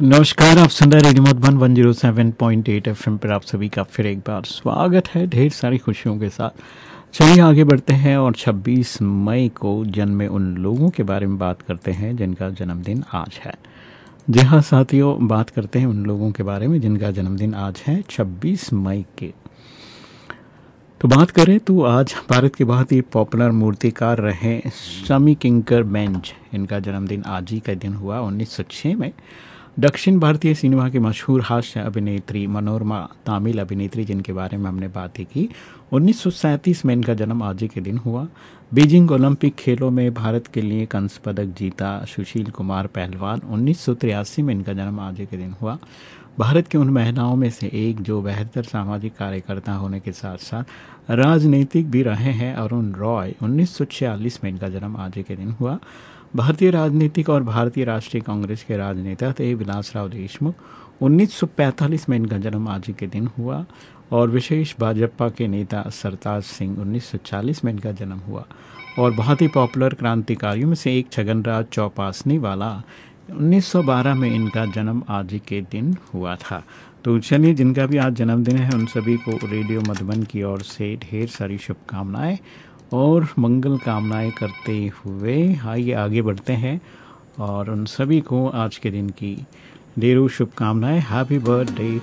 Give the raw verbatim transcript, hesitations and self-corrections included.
नमस्कार, आप सुन रहे radio Madhuban one zero seven point eight FM पर आप सभी का फिर एक बार स्वागत है ढेर सारी खुशियों के साथ। चलिए आगे बढ़ते हैं और छब्बीस मई को जन्मे उन लोगों के बारे में बात करते हैं जिनका जन्मदिन आज है। जी हाँ साथियों, बात करते हैं उन लोगों के बारे में जिनका जन्मदिन आज है छब्बीस मई के। तो बात करें तो आज भारत के बहुत ही पॉपुलर मूर्तिकार रहे शमी किंकर बेंज, इनका जन्मदिन आज ही का दिन हुआ। उन्नीस सौ छह में दक्षिण भारतीय सिनेमा की मशहूर हास्य अभिनेत्री मनोरमा, तमिल अभिनेत्री जिनके बारे में हमने बात की, उन्नीस सौ सैंतीस में इनका जन्म आज ही के दिन हुआ। बीजिंग ओलंपिक खेलों में भारत के लिए कांस्य पदक जीता सुशील कुमार पहलवान, उन्नीस सौ तिरासी में इनका जन्म आज ही के दिन हुआ। भारत की उन महिलाओं में से एक जो बेहतर सामाजिक कार्यकर्ता होने के साथ साथ राजनीतिक भी रहे हैं, अरुण रॉय, उन्नीस सौ छियालीस में इनका जन्म आज ही के दिन हुआ। भारतीय राजनीतिक और भारतीय राष्ट्रीय कांग्रेस के राजनेता थे विलासराव देशमुख, उन्नीस सौ पैंतालीस में इनका जन्म आज ही के दिन हुआ। और विशेष भाजपा के नेता सरताज सिंह, उन्नीस सौ चालीस में इनका जन्म हुआ। और बहुत ही पॉपुलर क्रांतिकारियों में से एक छगनराज चौपासनी वाला, उन्नीस सौ बारह में इनका जन्म आज ही के दिन हुआ था। तो चलिए, जिनका भी आज जन्मदिन है उन सभी को रेडियो मधुबन की ओर से ढेर सारी शुभकामनाएं और मंगल कामनाएं करते हुए आइए आगे बढ़ते हैं और उन सभी को आज के दिन की ढेरों शुभकामनाएं। Happy birthday